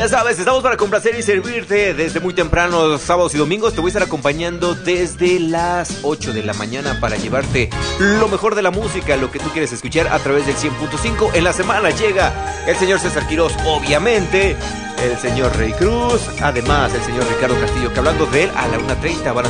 Ya sabes, estamos para complacer y servirte desde muy temprano, sábados y domingos. Te voy a estar acompañando desde las 8 de la mañana para llevarte lo mejor de la música, lo que tú quieres escuchar a través del 100.5. En la semana llega el señor César Quirós, obviamente, el señor Rey Cruz, además el señor Ricardo Castillo, que hablando de él a la 1:30 van a